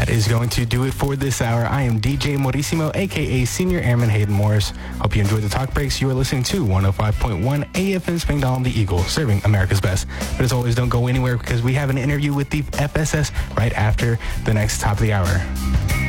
That is going to do it for this hour. I am DJ Morissimo, a.k.a. Senior Airman Hayden Morris. Hope you enjoyed the talk breaks. You are listening to 105.1 AFM Spangdahlem, the Eagle, serving America's best. But as always, don't go anywhere because we have an interview with the FSS right after the next top of the hour.